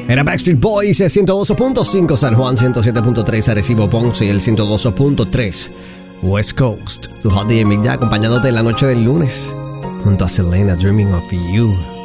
Era Backstreet Boys, 102.5 San Juan, 107.3 Arecibo, Ponce y el 102.3 West Coast. Tu Hot DJ Mix, ya acompañándote en la noche del lunes junto a Selena, Dreaming of You.